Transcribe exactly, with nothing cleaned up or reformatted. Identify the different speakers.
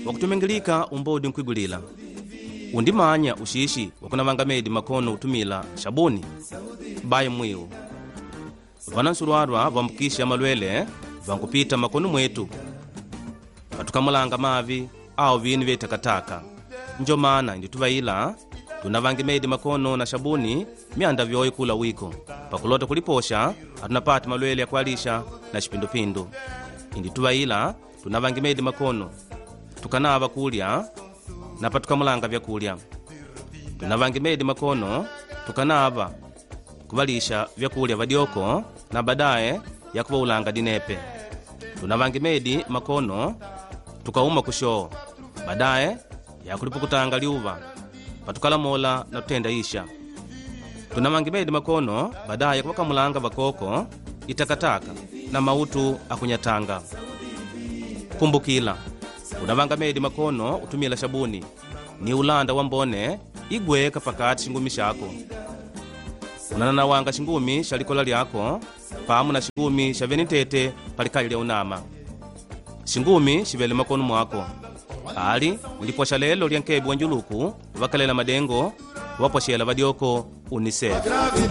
Speaker 1: wakutumengilika umbodi nkwigulila undimanya ushishi wakunavanga medi makono utumila shabuni baye mwiu vanansurwarwa vambukisha malwele vankupita makono mwetu vatukamulanga mavi au vini vye takataka. Njo maana indi tuvaila tunavange medi makono na shabuni mianda vyoye kula wiko pakulota kuliposha atunapati malwele ya kualisha na shipindupindu. Indi tuvaila tunavange medi makono tukanava kulya na patukamulanga vya kulya. Tunavange medi makono tukanava kuvalisha vya kulya vadioko na badaye ya kuvaulanga dinepe. Tunavange medi makono tukauma kushoo badaye ya kulipukutanga liuva patukala mola na tutenda isha. Tunavange medi makono badaye kuvakamulanga vakoko itakataka na mautu akunyatanga. Kumbukila unavanga medi makono utumila shabuni ni ulanda wambone igweka pakati shingumi shako. Unananawanga shingumi shalikola lyako pamu na shingumi shavenitete palikali lya unama. Shingumi shivele makono mwako ali ulipwasha lelo lya nkebi wanjuluku vakalela madengo waposhela vadioko unicef.